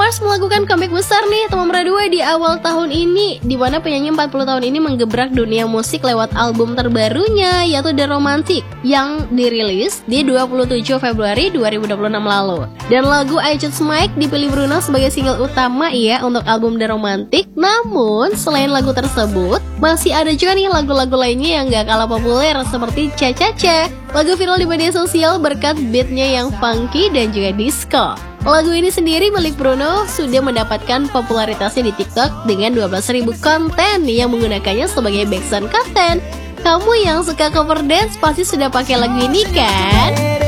Lovers melakukan comeback besar nih teman berdua di awal tahun ini, di mana penyanyi 40 tahun ini menggebrak dunia musik lewat album terbarunya yaitu The Romantic yang dirilis di 27 Februari 2026 lalu. Dan lagu I Choose Mike dipilih Bruno sebagai single utama ya untuk album The Romantic. Namun selain lagu tersebut masih ada juga nih lagu-lagu lainnya yang gak kalah populer seperti Cha Cha Cha. Lagu viral di media sosial berkat beatnya yang funky dan juga disco. Lagu ini sendiri milik Bruno sudah mendapatkan popularitasnya di TikTok dengan 12.000 konten yang menggunakannya sebagai background content. Kamu yang suka cover dance pasti sudah pakai lagu ini kan?